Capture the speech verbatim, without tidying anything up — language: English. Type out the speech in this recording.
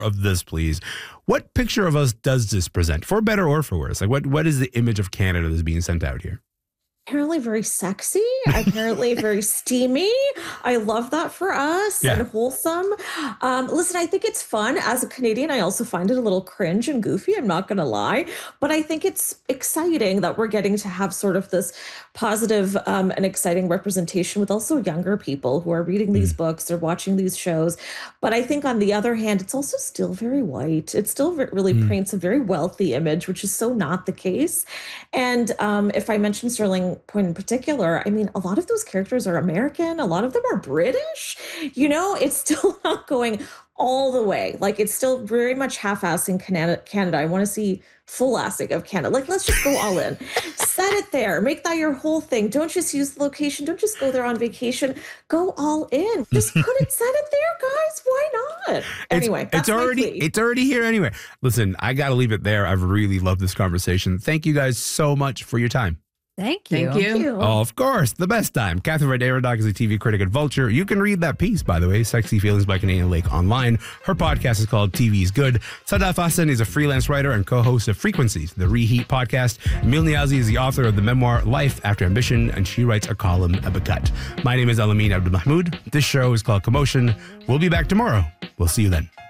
of this, please. What picture of us does this present, for better or for worse? Like, what what is the image of Canada that's being sent out here? Apparently very sexy, apparently very steamy. I love that for us Yeah. and wholesome. Um, listen, I think it's fun. As a Canadian, I also find it a little cringe and goofy. I'm not going to lie. But I think it's exciting that we're getting to have sort of this positive um, and exciting representation with also younger people who are reading these Mm. books or watching these shows. But I think on the other hand, it's also still very white. It still re- really Mm. paints a very wealthy image, which is so not the case. And um, if I mention Sterling Point in particular, I mean, a lot of those characters are American, a lot of them are British. You know, it's still not going all the way. Like, it's still very much half-assing Canada. Canada. I want to see full assing of Canada. Like, let's just go all in. Set it there. Make that your whole thing. Don't just use the location. Don't just go there on vacation. Go all in. Just put it, set it there, guys. Why not? Anyway, it's, that's it's my already plea. it's already here anyway. Listen, I got to leave it there. I've really loved this conversation. Thank you guys so much for your time. Thank you. Thank you. Thank you. Oh, of course, the best time. Catherine Ryder is a T V critic at Vulture. You can read that piece, by the way, Sexy Feelings by Canadian Lake, online. Her podcast is called T V's Good. Sadaf Hassan is a freelance writer and co-host of Frequencies, the Reheat podcast. Emil Niazi is the author of the memoir Life After Ambition, and she writes a column at Becut. My name is Alamin Abdul Mahmoud. This show is called Commotion. We'll be back tomorrow. We'll see you then.